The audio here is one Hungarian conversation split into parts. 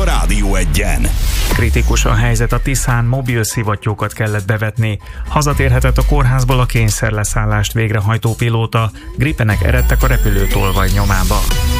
a Rádió Egyen. Kritikus a helyzet a Tiszán, mobil szivattyúkat kellett bevetni. Hazatérhetett a kórházból a kényszerleszállást végrehajtó pilóta, gripenek eredtek a repülőtolvaj nyomába.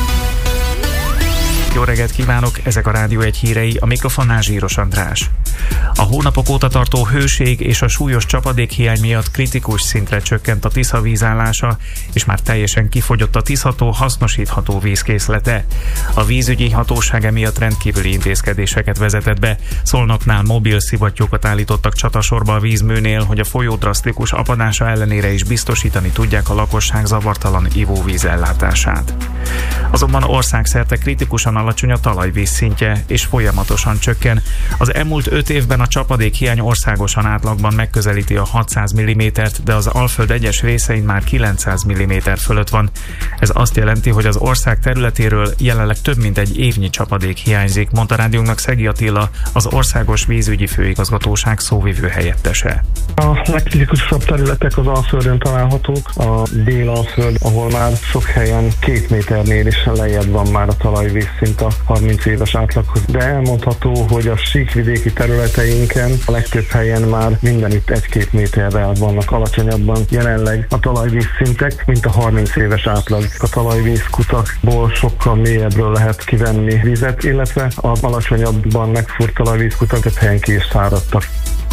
Jó reggelt kívánok, ezek a Rádió Egy hírei, a mikrofonnál Zsíros András. A hónapok óta tartó hőség és a súlyos csapadékhiány miatt kritikus szintre csökkent a Tisza vízállása, és már teljesen kifogyott a Tisza-tó hasznosítható vízkészlete. A vízügyi hatóság emiatt rendkívüli intézkedéseket vezetett be. Szolnoknál mobil szivattyúkat állítottak csatasorba a vízműnél, hogy a folyó drasztikus apadása ellenére is biztosítani tudják a lakosság zavartalan ivóvíz ellátását. Azonban országszerte kritikusan alacsony a talajvíz szintje, és folyamatosan csökken. Az elmúlt 5 évben a csapadékhiány országosan átlagban megközelíti a 600 mm-t, de az Alföld egyes részein már 900 mm fölött van. Ez azt jelenti, hogy az ország területéről jelenleg több mint egy évnyi csapadék hiányzik, mondta rádiónknak Szegi Attila, az Országos Vízügyi Főigazgatóság szóvivő helyettese. A legkritikusabb területek az Alföldön találhatók, a Dél-Alföld, ahol már sok helyen 2 méternél is lejjebb van már a talajvízszint a 30 éves átlaghoz. De elmondható, hogy a síkvidéki területeinken a legtöbb helyen már mindenütt 1-2 méterrel vannak alacsonyabban jelenleg a talajvízszintek, mint a 30 éves átlag. A talajvízkutakból sokkal mélyebbről lehet kivenni vizet, illetve az alacsonyabban megfúrt talajvízkutak több helyen ki is száradtak.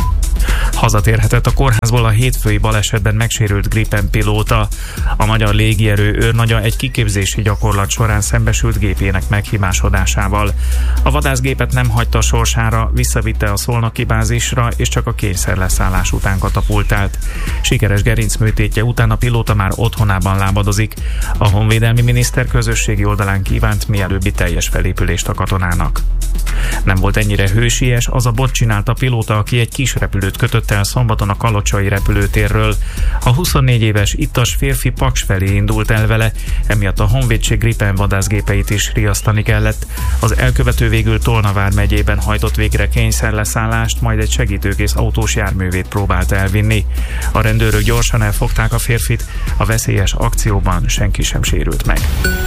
Hazatérhetett a kórházból a hétfői balesetben megsérült Gripen pilóta. A magyar légierő őrnagya egy kiképzési gyakorlat során szembesült gépének meghibásodásával. A vadászgépet nem hagyta sorsára, visszavitte a szolnoki bázisra, és csak a kényszerleszállás után katapultált. Sikeres gerincműtétje után a pilóta már otthonában lábadozik. A honvédelmi miniszter közösségi oldalán kívánt mielőbbi teljes felépülést a katonának. Nem volt ennyire hősies az a bot csinált a pilóta, aki egy kis repülőt kötött el szombaton a kalocsai repülőtérről. A 24 éves ittas férfi Paks felé indult el vele, emiatt a honvédség Gripen vadászgépeit is riasztani kellett. Az elkövető végül Tolna vármegyében hajtott végre kényszerleszállást, majd egy segítőkész autós járművét próbált elvinni. A rendőrök gyorsan elfogták a férfit, a veszélyes akcióban senki sem sérült meg.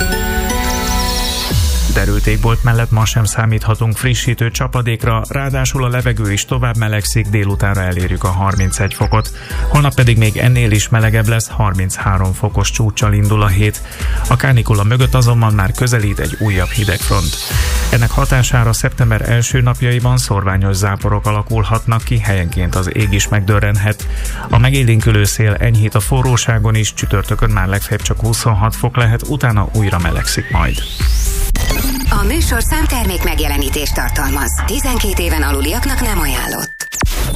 Derült égbolt mellett ma sem számíthatunk frissítő csapadékra, ráadásul a levegő is tovább melegszik, délutánra elérjük a 31 fokot. Holnap pedig még ennél is melegebb lesz, 33 fokos csúccsal indul a hét. A kánikula mögött azonban már közelít egy újabb hidegfront. Ennek hatására szeptember első napjaiban szorványos záporok alakulhatnak ki, helyenként az ég is megdörrenhet. A megélénkülő szél enyhít a forróságon is, csütörtökön már legfeljebb csak 26 fok lehet, utána újra melegszik majd. A műsorszám termék megjelenítést tartalmaz. 12 éven aluliaknak nem ajánlott.